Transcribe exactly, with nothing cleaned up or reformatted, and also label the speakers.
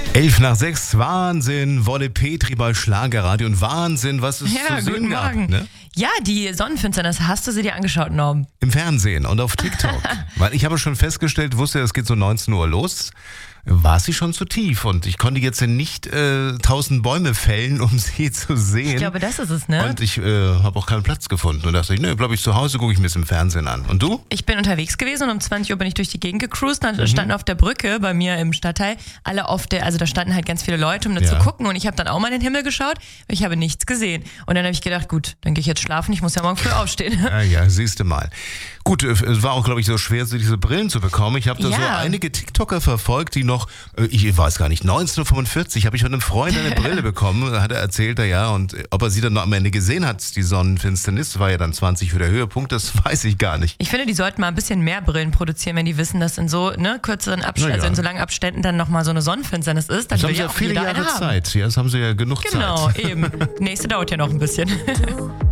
Speaker 1: Elf nach sechs, Wahnsinn, Wolle Petri bei Schlagerradio und Wahnsinn, was es
Speaker 2: Ja,
Speaker 1: zu sehen
Speaker 2: guten
Speaker 1: gab.
Speaker 2: Morgen.
Speaker 1: Ne?
Speaker 2: Ja, die Sonnenfinsternis, hast du sie dir angeschaut, Norm?
Speaker 1: Im Fernsehen und auf TikTok. Weil ich habe schon festgestellt, wusste, es geht so neunzehn Uhr los. War sie schon zu tief und ich konnte jetzt nicht äh, tausend Bäume fällen, um sie zu sehen.
Speaker 2: Ich glaube, das ist es, ne?
Speaker 1: Und ich äh, habe auch keinen Platz gefunden und dachte ich, ne, glaube ich, zu Hause gucke ich mir das im Fernsehen an. Und du?
Speaker 2: Ich bin unterwegs gewesen und um zwanzig Uhr bin ich durch die Gegend gecruised und dann standen auf der Brücke bei mir im Stadtteil alle auf der, also da standen halt ganz viele Leute, um da
Speaker 1: Ja.
Speaker 2: zu gucken und ich habe dann auch mal in den Himmel geschaut, ich habe nichts gesehen. Und dann habe ich gedacht, gut, dann gehe ich jetzt schlafen, ich muss ja morgen früh aufstehen.
Speaker 1: Ja, ja, siehst du mal. Gut, äh, es war auch, glaube ich, so schwer, so diese Brillen zu bekommen. Ich habe da so
Speaker 2: Ja.
Speaker 1: einige TikToker verfolgt, die noch, äh, ich weiß gar nicht, neunzehn Uhr fünfundvierzig habe ich von einem Freund eine Brille bekommen, da hat er erzählt, er ja, und ob er sie dann noch am Ende gesehen hat, die Sonnenfinsternis, war ja dann zwanzig für der Höhepunkt, das weiß ich gar nicht.
Speaker 2: Ich finde, die sollten mal ein bisschen mehr Brillen produzieren, wenn die wissen, dass in so ne, kürzeren Abständen,
Speaker 1: Na ja.
Speaker 2: also in so langen Abständen dann nochmal so eine Sonnenfinsternis ist, dann
Speaker 1: Das haben
Speaker 2: will
Speaker 1: sie
Speaker 2: ja
Speaker 1: ja
Speaker 2: auch
Speaker 1: viele
Speaker 2: jeder
Speaker 1: Jahre
Speaker 2: eine haben.
Speaker 1: Zeit, ja, das haben sie ja genug
Speaker 2: Genau,
Speaker 1: Zeit.
Speaker 2: eben. Nächste dauert ja noch ein bisschen.